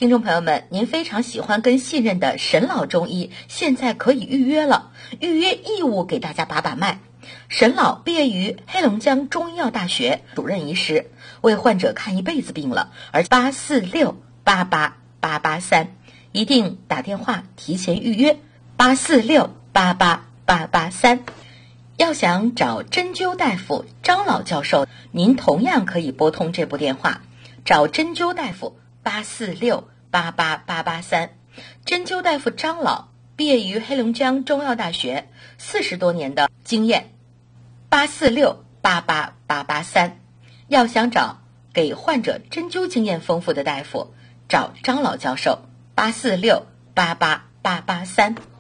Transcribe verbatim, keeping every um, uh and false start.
听众朋友们，您非常喜欢跟信任的沈老中医，现在可以预约了，预约义务给大家把把脉。沈老毕业于黑龙江中医药大学，主任医师，为患者看一辈子病了，而八四六八八八八三，一定打电话提前预约八四六八八八八三。要想找针灸大夫张老教授，您同样可以拨通这部电话，找针灸大夫八四六八八八八三。针灸大夫张老毕业于黑龙江中药大学，四十多年的经验，八四六八八八八三。要想找给患者针灸经验丰富的大夫，找张老教授八四六八八八八三。